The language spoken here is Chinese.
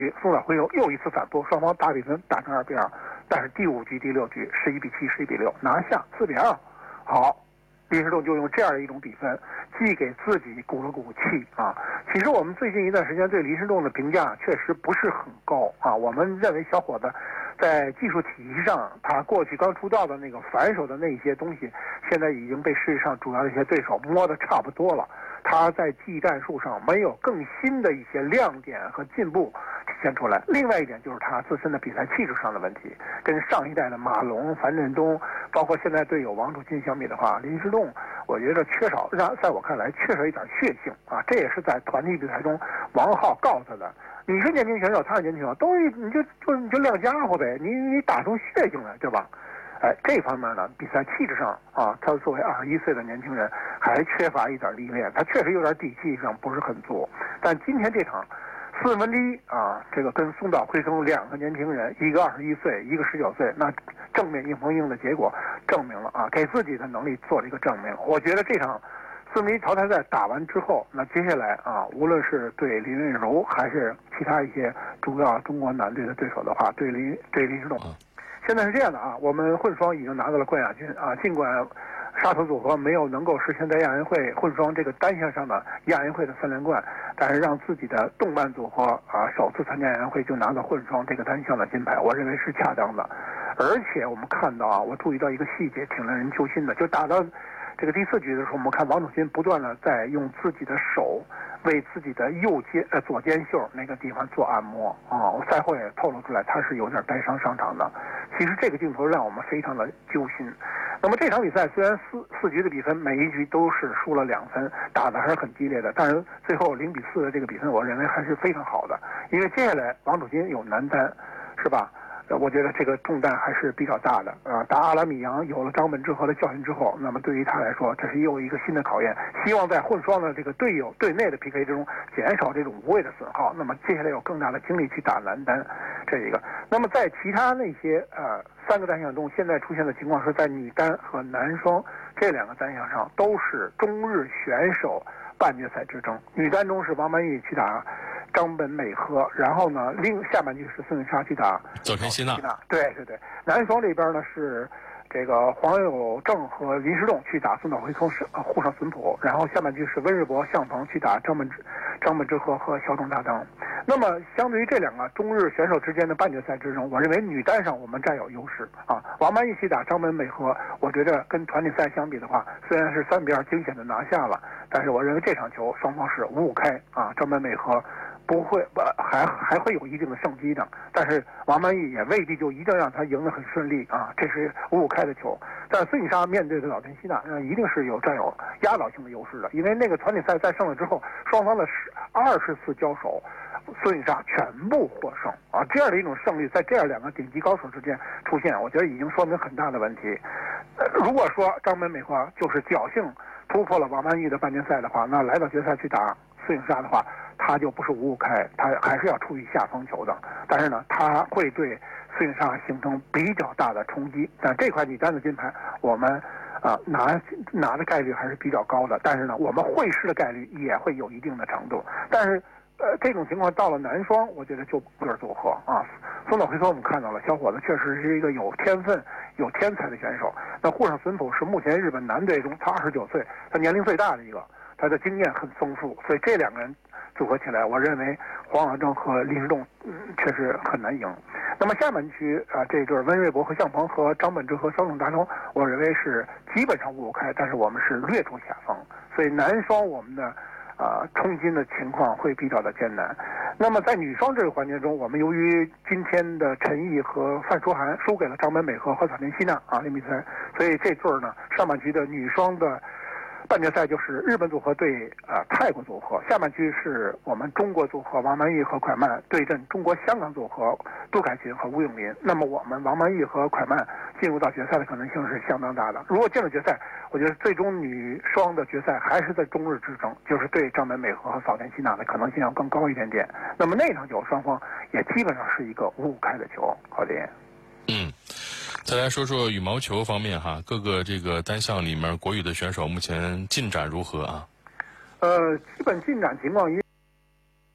松岛辉斗又一次反扑，双方大比分打成2-2，但是第5局、第6局11-7、11-6拿下4-2。好，林士栋就用这样的一种比分，既给自己鼓了鼓气啊。其实我们最近一段时间对林士栋的评价确实不是很高啊。我们认为小伙子在技术体系上，他过去刚出道的那个反手的那些东西，现在已经被世界上主要的一些对手摸得差不多了。他在技战术上没有更新的一些亮点和进步体现出来。另外一点就是他自身的比赛气质上的问题，跟上一代的马龙、樊振东，包括现在队友王楚钦相比的话，林士栋我觉得缺少，在我看来缺少一点血性啊。这也是在团体比赛中王浩告诉他的。你是年轻选手，他是年轻选手，你就亮家伙呗，你打出血性来，对吧？这方面呢，比赛气质上啊，他作为21岁的年轻人，还缺乏一点历练，他确实有点底气上不是很足。但今天这场1/4啊，这个跟松岛辉斗2个年轻人，一个21岁，一个19岁，那正面硬碰硬的结果证明了啊，给自己的能力做了一个证明。我觉得这场4/1淘汰赛打完之后，那接下来啊，无论是对林昀儒还是其他一些主要中国男队的对手的话，对林士栋。现在是这样的啊，我们混双已经拿到了冠亚军啊，尽管沙特组合没有能够实现在亚运会混双这个单项上的亚运会的3连冠，但是让自己的动漫组合啊首次参加亚运会就拿到混双这个单项的金牌，我认为是恰当的。而且我们看到啊，我注意到一个细节挺令人揪心的，就打到这个第4局的时候，我们看王楚钦不断的在用自己的手为自己的左肩袖那个地方做按摩啊，赛后也透露出来他是有点带伤上场的。其实这个镜头让我们非常的揪心。那么这场比赛虽然四局的比分每一局都是输了2分，打的还是很激烈的，但是最后0-4的这个比分，我认为还是非常好的。因为接下来王楚钦有男单，是吧？我觉得这个重担还是比较大的啊！打阿拉米扬有了张本智和的教训之后，那么对于他来说，这是又一个新的考验。希望在混双的这个队内的 PK 之中，减少这种无谓的损耗。那么接下来有更大的精力去打男单，这一个。那么在其他那些3个单项中，现在出现的情况是在女单和男双这2个单项上都是中日选手半决赛之争。女单中是王曼玉去打张本美和，然后呢，下半局是孙颖莎去打早田希娜。 对。男双这边呢是这个黄有正和林士栋去打松岛辉斗沪上隼浦，然后下半局是温日博、向鹏去打张本智和和小冢大登。那么相对于这2个中日选手之间的半决赛之争，我认为女单上我们占有优势啊。王曼玉去打张本美和，我觉得跟团体赛相比的话，虽然是3-2惊险的拿下了，但是我认为这场球双方是5-5开啊，张本美和不会还会有一定的胜机的，但是王曼玉也未必就一定让他赢得很顺利啊，这是5-5开的球。但孙颖莎面对的早田希娜，一定是占有压倒性的优势的，因为那个团体赛在胜了之后，双方的20次交手，孙颖莎全部获胜啊！这样的一种胜率，在这样2个顶级高手之间出现，我觉得已经说明很大的问题。如果说张本美和就是侥幸突破了王曼玉的半决赛的话，那来到决赛去打孙颖莎的话，他就不是5-5开，他还是要处于下风球的。但是呢，他会对孙颖莎形成比较大的冲击。但这块女单的金牌，我们拿的概率还是比较高的。但是呢，我们会师的概率也会有一定的程度。但是这种情况到了男双，我觉得就不是组合啊。松岛辉斗我们看到了，小伙子确实是一个有天分、有天才的选手。那沪上隼浦是目前日本男队中他29岁，他年龄最大的一个，他的经验很丰富，所以这2个人组合起来，我认为黄有正和林士栋确实很难赢。那么下半区这对温瑞博和向鹏和张本智和小冢大登，我认为是基本上5-5开，但是我们是略处下风，所以男双我们的冲金的情况会比较的艰难。那么在女双这个环节中，我们由于今天的陈毅和范书涵输给了张本美和早田希娜0比3，所以这对呢上半局的女双的半决赛就是日本组合对泰国组合，下半区是我们中国组合王曼玉和蒯曼对阵中国香港组合杜凯琴和吴永林。那么我们王曼玉和蒯曼进入到决赛的可能性是相当大的。如果进了决赛，我觉得最终女双的决赛还是在中日之争，就是对张本美和和早田希娜的可能性要更高一点点。那么那场球双方也基本上是一个5-5开的球。郝林， 再来说说羽毛球方面哈，各个这个单项里面国羽的选手目前进展如何啊？ 基本进展情况